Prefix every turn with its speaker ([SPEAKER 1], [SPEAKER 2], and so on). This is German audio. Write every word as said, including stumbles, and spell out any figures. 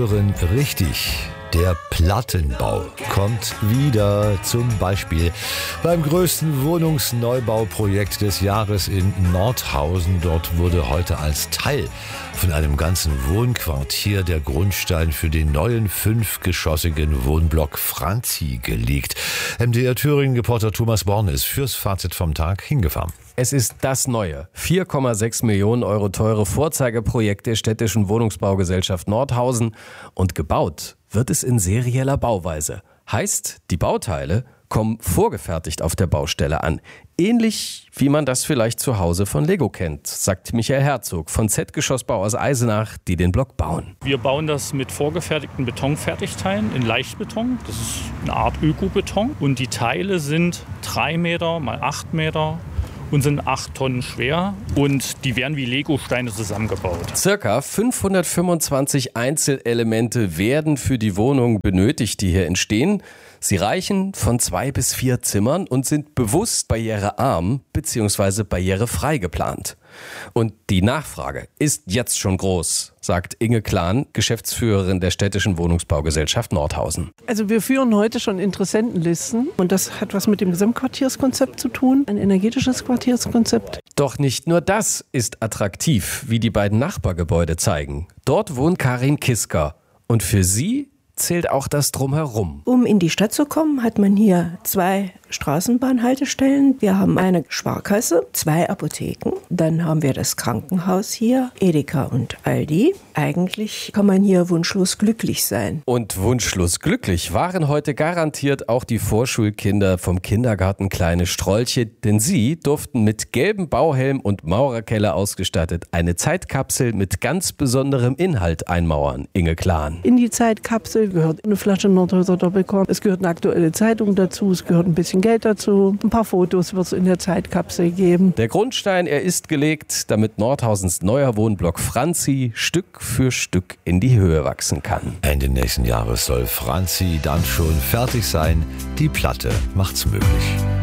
[SPEAKER 1] hören richtig. Der Plattenbau kommt wieder, zum Beispiel beim größten Wohnungsneubauprojekt des Jahres in Nordhausen. Dort wurde heute als Teil von einem ganzen Wohnquartier der Grundstein für den neuen fünfgeschossigen Wohnblock Franzi gelegt. M D R Thüringen-Reporter Thomas Born ist fürs Fazit vom Tag hingefahren.
[SPEAKER 2] Es ist das neue, vier Komma sechs Millionen Euro teure Vorzeigeprojekt der städtischen Wohnungsbaugesellschaft Nordhausen. Und gebaut wird es in serieller Bauweise. Heißt, die Bauteile kommen vorgefertigt auf der Baustelle an. Ähnlich wie man das vielleicht zu Hause von Lego kennt, sagt Michael Herzog von Z-Geschossbau aus Eisenach, die den Block bauen.
[SPEAKER 3] Wir bauen das mit vorgefertigten Betonfertigteilen in Leichtbeton. Das ist eine Art Ökobeton. Und die Teile sind drei Meter mal acht Meter. Und sind acht Tonnen schwer und die werden wie Lego-Steine zusammengebaut.
[SPEAKER 2] Circa fünfhundertfünfundzwanzig Einzelelemente werden für die Wohnung benötigt, die hier entstehen. Sie reichen von zwei bis vier Zimmern und sind bewusst barrierearm bzw. barrierefrei geplant. Und die Nachfrage ist jetzt schon groß, sagt Inge Klan, Geschäftsführerin der städtischen Wohnungsbaugesellschaft Nordhausen.
[SPEAKER 4] Also wir führen heute schon Interessentenlisten und das hat was mit dem Gesamtquartierskonzept zu tun, ein energetisches Quartierskonzept.
[SPEAKER 2] Doch nicht nur das ist attraktiv, wie die beiden Nachbargebäude zeigen. Dort wohnt Karin Kisker und für sie zählt auch das Drumherum.
[SPEAKER 5] Um in die Stadt zu kommen, hat man hier zwei Straßenbahnhaltestellen. Wir haben eine Sparkasse, zwei Apotheken. Dann haben wir das Krankenhaus hier, Edeka und Aldi. Eigentlich kann man hier wunschlos glücklich sein.
[SPEAKER 2] Und wunschlos glücklich waren heute garantiert auch die Vorschulkinder vom Kindergarten Kleine Strolche, denn sie durften mit gelbem Bauhelm und Maurerkeller ausgestattet eine Zeitkapsel mit ganz besonderem Inhalt einmauern. Inge Klan.
[SPEAKER 4] In die Zeitkapsel gehört eine Flasche Nordhäuser Doppelkorn. Es gehört eine aktuelle Zeitung dazu, es gehört ein bisschen Geld dazu. Ein paar Fotos wird es in der Zeitkapsel geben.
[SPEAKER 2] Der Grundstein, er ist gelegt, damit Nordhausens neuer Wohnblock Franzi Stück für Stück in die Höhe wachsen kann.
[SPEAKER 1] Ende nächsten Jahres soll Franzi dann schon fertig sein. Die Platte macht's möglich.